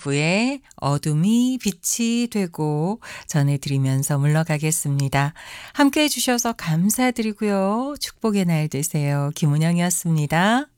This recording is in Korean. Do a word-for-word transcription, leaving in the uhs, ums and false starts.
부의 어둠이 빛이 되고 전해드리면서 물러가겠습니다. 함께 해주셔서 감사드리고요. 축복의 날 되세요. 김은영이었습니다.